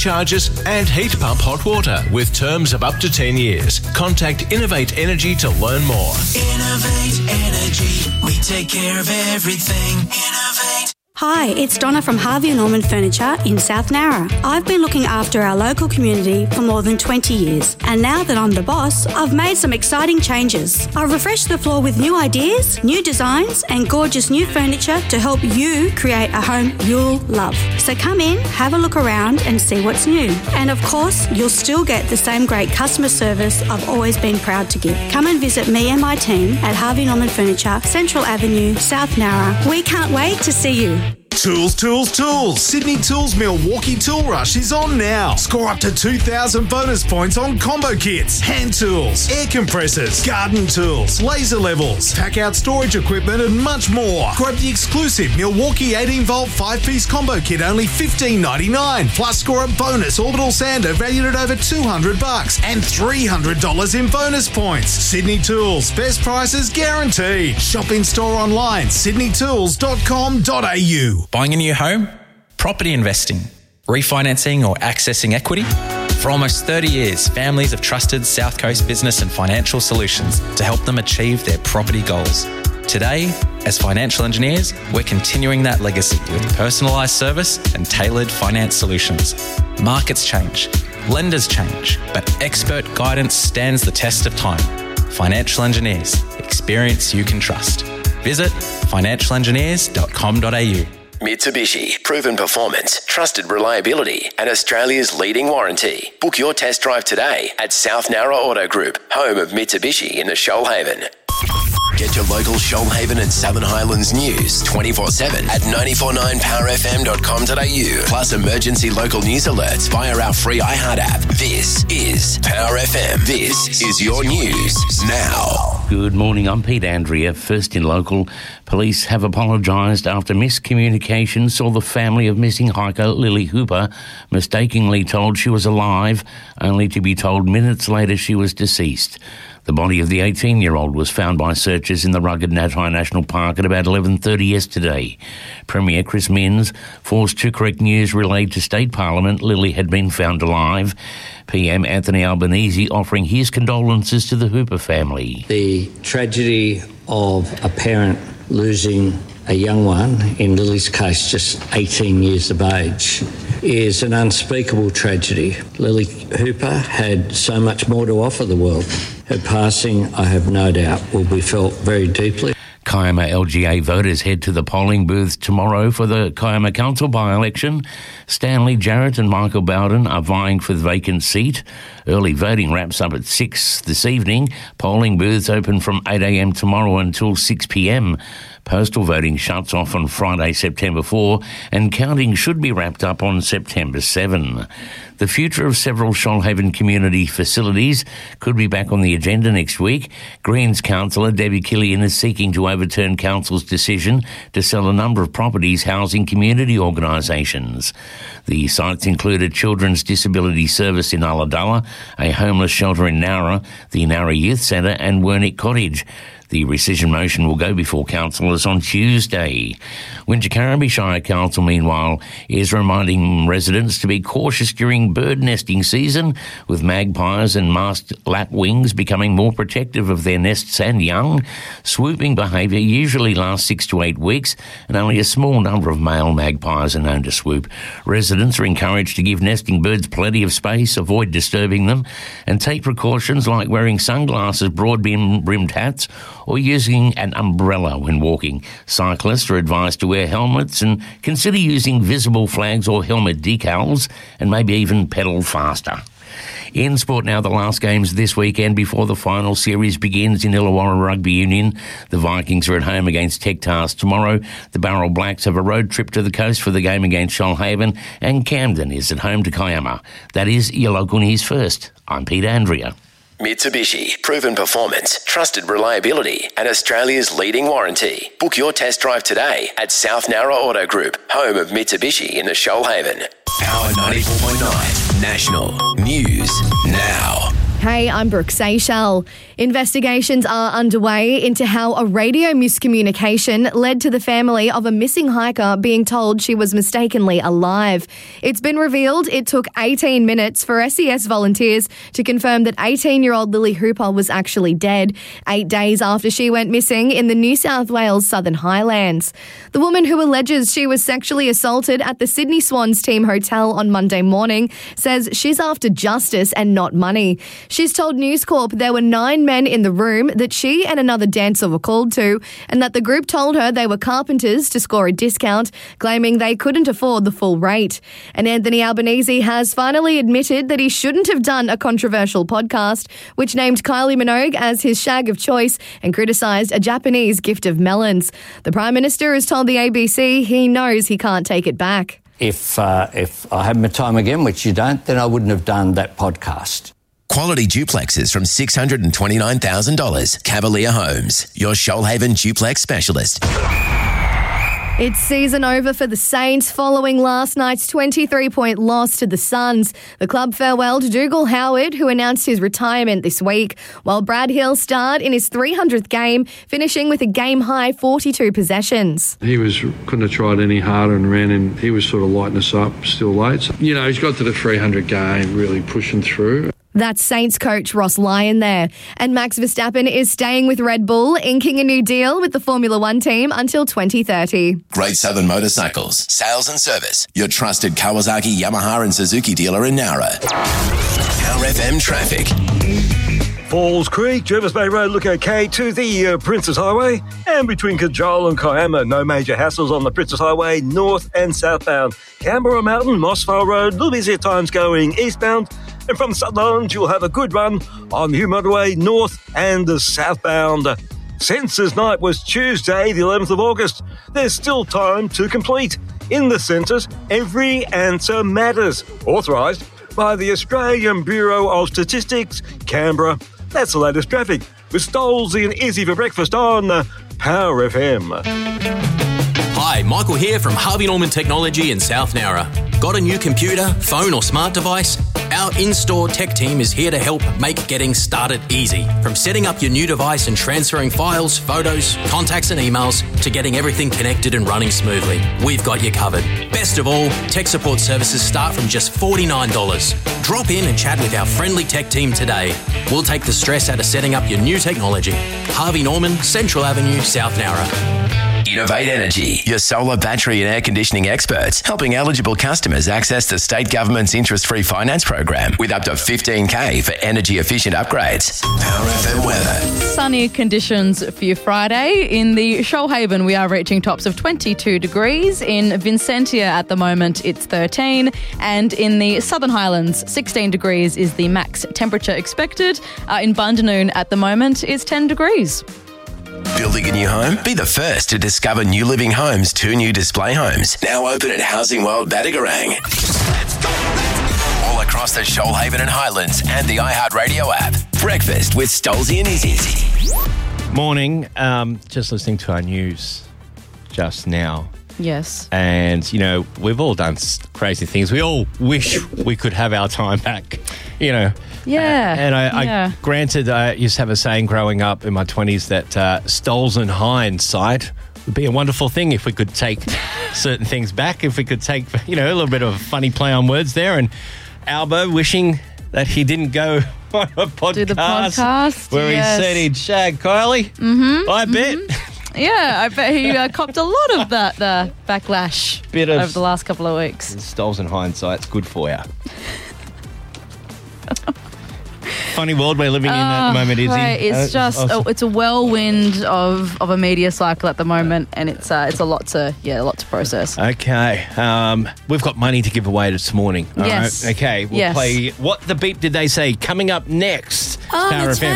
charges and heat pump hot water with terms of up to 10 years. Contact Innovate Energy to learn more. Innovate Energy. We take care of everything. Innovate. Hi, it's Donna from Harvey Norman Furniture in South Narra. I've been looking after our local community for more than 20 years, and now that I'm the boss, I've made some exciting changes. I've refreshed the floor with new ideas, new designs, and gorgeous new furniture to help you create a home you'll love. So come in, have a look around and see what's new. And of course, you'll still get the same great customer service I've always been proud to give. Come and visit me and my team at Harvey Norman Furniture, Central Avenue, South Narra. We can't wait to see you. Tools, tools, tools. Sydney Tools Milwaukee Tool Rush is on now. Score up to 2,000 bonus points on combo kits, hand tools, air compressors, garden tools, laser levels, pack-out storage equipment and much more. Grab the exclusive Milwaukee 18-volt 5-piece combo kit, only $15.99. Plus score a bonus orbital sander valued at over $200 and $300 in bonus points. Sydney Tools, best prices guaranteed. Shop in store online, sydneytools.com.au. Buying a new home? Property investing? Refinancing or accessing equity? For almost 30 years, families have trusted South Coast Business and Financial Solutions to help them achieve their property goals. Today, as financial engineers, we're continuing that legacy with personalised service and tailored finance solutions. Markets change, lenders change, but expert guidance stands the test of time. Financial engineers, experience you can trust. Visit financialengineers.com.au. Mitsubishi, proven performance, trusted reliability, and Australia's leading warranty. Book your test drive today at South Narra Auto Group, home of Mitsubishi in the Shoalhaven. Get your local Shoalhaven and Southern Highlands news 24/7 at 949powerfm.com.au. Plus emergency local news alerts via our free iHeart app. This is Power FM. This is your news now. Good morning, I'm Pete Andrea. First in local, police have apologised after miscommunication saw the family of missing hiker Lily Hooper mistakenly told she was alive, only to be told minutes later she was deceased. The body of the 18-year-old was found by searchers in the rugged Natai National Park at about 11:30 yesterday. Premier Chris Minns forced to correct news relayed to State Parliament Lily had been found alive. PM Anthony Albanese offering his condolences to the Hooper family. The tragedy of a parent losing a young one, in Lily's case just 18 years of age, is an unspeakable tragedy. Lily Hooper had so much more to offer the world. Her passing, I have no doubt, will be felt very deeply. Kiama LGA voters head to the polling booths tomorrow for the Kiama Council by-election. Stanley Jarrett and Michael Bowden are vying for the vacant seat. Early voting wraps up at 6 this evening. Polling booths open from 8 a.m. tomorrow until 6 p.m. Postal voting shuts off on Friday, September 4, and counting should be wrapped up on September 7. The future of several Shoalhaven community facilities could be back on the agenda next week. Greens councillor Debbie Killian is seeking to overturn council's decision to sell a number of properties housing community organisations. The sites include a children's disability service in Ulladulla, a homeless shelter in Nowra, the Nowra Youth Centre and Wernick Cottage. The rescission motion will go before councillors on Tuesday. Wingecarribee Shire Council, meanwhile, is reminding residents to be cautious during bird nesting season, with magpies and masked lapwings becoming more protective of their nests and young. Swooping behaviour usually lasts 6 to 8 weeks, and only a small number of male magpies are known to swoop. Residents are encouraged to give nesting birds plenty of space, avoid disturbing them, and take precautions like wearing sunglasses, broad-brimmed hats, or using an umbrella when walking. Cyclists are advised to wear helmets and consider using visible flags or helmet decals, and maybe even pedal faster. In sport now, the last games this weekend before the final series begins in Illawarra Rugby Union. The Vikings are at home against Tectars tomorrow. The Barrel Blacks have a road trip to the coast for the game against Shoalhaven, and Camden is at home to Kiama. That is your local news first. I'm Pete Andrea. Mitsubishi, proven performance, trusted reliability, and Australia's leading warranty. Book your test drive today at South Narra Auto Group, home of Mitsubishi in the Shoalhaven. Power 94.9, National News Now. Hey, I'm Brooke Seychelles. Investigations are underway into how a radio miscommunication led to the family of a missing hiker being told she was mistakenly alive. It's been revealed it took 18 minutes for SES volunteers to confirm that 18-year-old Lily Hooper was actually dead, 8 days after she went missing in the New South Wales Southern Highlands. The woman who alleges she was sexually assaulted at the Sydney Swans team hotel on Monday morning says she's after justice and not money. She's told News Corp there were 9 men in the room that she and another dancer were called to, and that the group told her they were carpenters to score a discount, claiming they couldn't afford the full rate. And Anthony Albanese has finally admitted that he shouldn't have done a controversial podcast, which named Kylie Minogue as his shag of choice and criticised a Japanese gift of melons. The Prime Minister has told the ABC he knows he can't take it back. If I had my time again, which you don't, then I wouldn't have done that podcast. Quality duplexes from $629,000. Cavalier Homes, your Shoalhaven duplex specialist. It's season over for the Saints following last night's 23-point loss to the Suns. The club farewelled Dougal Howard, who announced his retirement this week, while Brad Hill starred in his 300th game, finishing with a game-high 42 possessions. He couldn't have tried any harder and ran, and he was sort of lighting us up still late. So, he's got to the 300 game, really pushing through. That's Saints coach Ross Lyon there. And Max Verstappen is staying with Red Bull, inking a new deal with the Formula One team until 2030. Great Southern Motorcycles, sales and service. Your trusted Kawasaki, Yamaha and Suzuki dealer in Nowra. Power FM traffic. Falls Creek, Jervis Bay Road look okay to the Princess Highway, and between Kajal and Kiama, no major hassles on the Princess Highway north and southbound. Canberra Mountain, Mossvale Road, little busy at times going eastbound, and from Sutherland you'll have a good run on the Hume Motorway north and the southbound. Census night was Tuesday, the 11th of August. There's still time to complete. In the census, every answer matters. Authorised by the Australian Bureau of Statistics, Canberra. That's the latest traffic with Stolzy and Izzy for breakfast on Power FM. Hi, Michael here from Harvey Norman Technology in South Nowra. Got a new computer, phone or smart device? Our in-store tech team is here to help make getting started easy. From setting up your new device and transferring files, photos, contacts and emails to getting everything connected and running smoothly. We've got you covered. Best of all, tech support services start from just $49. Drop in and chat with our friendly tech team today. We'll take the stress out of setting up your new technology. Harvey Norman, Central Avenue, South Nowra. Innovate Energy, your solar, battery and air conditioning experts, helping eligible customers access the state government's interest-free finance program with up to $15,000 for energy-efficient upgrades. Power FM weather. Sunny conditions for your Friday. In the Shoalhaven, we are reaching tops of 22 degrees. In Vincentia at the moment, it's 13. And in the Southern Highlands, 16 degrees is the max temperature expected. In Bundanoon at the moment, it's 10 degrees. Building a new home? Be the first to discover New Living Homes' 2 new display homes. Now open at Housing World Battigarang. All across the Shoalhaven and Highlands and the iHeartRadio app. Breakfast with Stolzy and Izzy. Morning. Just listening to our news just now. Yes. And, we've all done crazy things. We all wish we could have our time back, Yeah. And I granted, I used to have a saying growing up in my 20s that stolen hindsight would be a wonderful thing if we could take certain things back, if we could take, a little bit of a funny play on words there. And Albo wishing that he didn't go on a podcast, do the podcast where he said he'd shag Kylie. Mm-hmm. I bet. Yeah, I bet he copped a lot of that backlash over the last couple of weeks. Stolen hindsight's good for you. Funny world we're living in at the moment, Izzy. Right. It's it's a whirlwind of a media cycle at the moment, and it's a lot to process. Okay, we've got money to give away this morning. Yes. All right? Okay, we'll play What the Beat Did They Say coming up next. Oh, that's